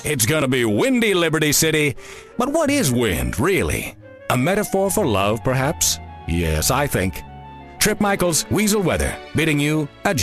It's gonna be windy, Liberty City. But what is wind, really? A metaphor for love, perhaps? Yes, I think. Trip Michaels, Weasel Weather, bidding you adieu.